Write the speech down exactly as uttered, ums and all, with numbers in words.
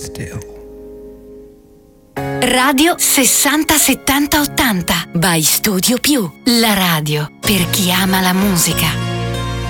still. Radio sessanta settanta ottanta by Studio Più, la radio per chi ama la musica.